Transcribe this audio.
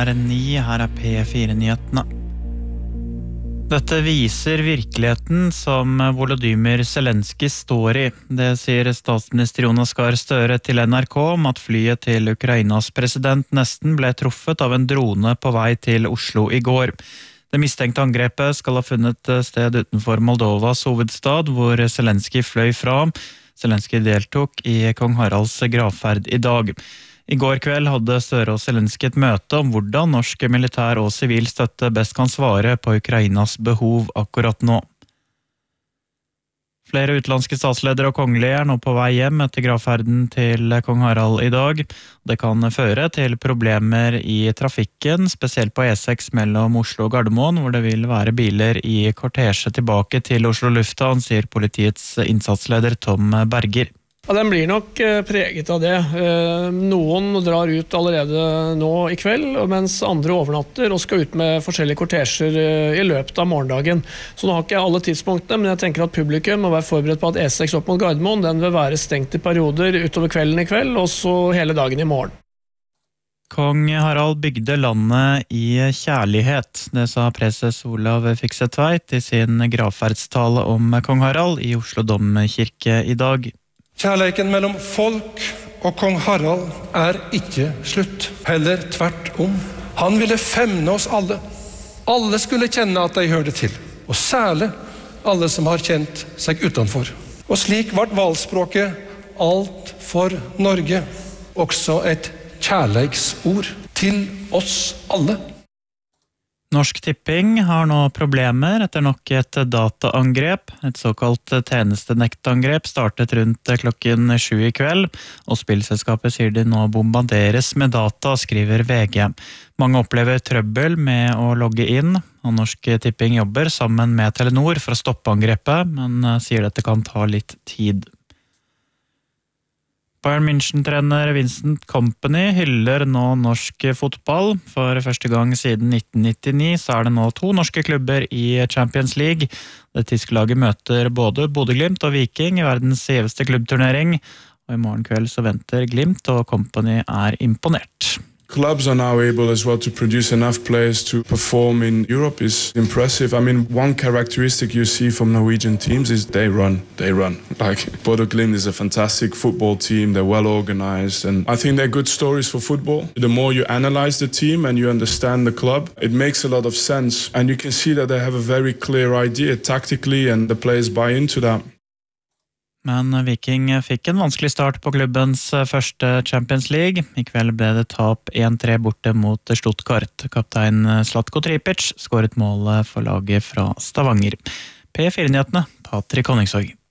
9, her P4-nyhetene. Dette viser virkeligheten som Volodymyr Zelenskyj står i. Det sier statsminister Jonas Gahr Støre til NRK om at flyet til Ukrainas president nesten ble truffet av en drone på vei til Oslo i går. Det mistenkte angrepet skal ha funnet sted utenfor Moldovas hovedstad, hvor Zelenskyj fløy fra. Zelenskyj deltok i kong Haralds gravferd i dag. I går kveld hadde Støre og Zelenskyj et møte om hvordan norsk militær og sivil støtte best kan svare på Ukrainas behov akkurat nå. Flere utenlandske statsledere og kongelige nå på vei hjem etter gravferden til kong Harald i dag. Det kan føre til problemer i trafikken, spesielt på E6 mellom Oslo og Gardermoen, hvor det vil være biler i kortesje tilbake til Oslo lufthavn, sier politiets innsatsleder Tom Berger. Ja, den blir nok preget av det. Noen drar ut allerede nå i kveld, mens andre overnatter og skal ut med forskjellige kortesjer i løpet av morgendagen. Så nå har ikke jeg alle tidspunktene, men jeg tenker at publikum må være forberedt på at E6 opp mot Gardermoen, den vil være stengt i perioder utover kvelden i kveld, og så hele dagen i morgen. Kong Harald bygde landet i kjærlighet, det sa preses Olav Fiksetveit i sin gravferdstale om kong Harald i Oslo Domkirke i dag. Kjærleiken mellom folk og kong Harald ikke slutt. Heller tvert om. Han ville femne oss alle. Alle skulle kjenne at de hørte til. Og særlig alle som har kjent seg utenfor. Og slik ble valgspråket alt for Norge. Også et kjærleiksord til oss alle. Norsk Tipping har nå problemer etter nok et dataangrep. Et såkalt tjenestenektangrep startet rundt klokken 7 i kveld, og spillselskapet sier de nå bombarderes med data, skriver VG. Mange opplever trøbbel med å logge inn, og Norsk Tipping jobber sammen med Telenor for å stoppe angrepet, men sier dette kan ta litt tid. Bayern München-trener Vincent Kompany hyller nå norsk fotball. For første gang siden 1999 så det nå 2 norske klubber i Champions League. Det tyske laget møter både Bodø Glimt og Viking i verdens gjeveste klubbturnering. Og i morgen kveld så venter Glimt, og Kompany imponert. Clubs are now able as well to produce enough players to perform in Europe is impressive. I mean, one characteristic you see from Norwegian teams is they run. Like, Bodø Glimt is a fantastic football team. They're well organized, and I think they're good stories for football. The more you analyze the team and you understand the club, it makes a lot of sense. And you can see that they have a very clear idea tactically, and the players buy into that. Men Viking fikk en vanskelig start på klubbens første Champions League. I kveld ble det tap 1-3 borte mot Stuttgart. Kaptein Zlatko Tripic skåret målet for laget fra Stavanger. P4-nyhetene, Patrik Honningsvåg.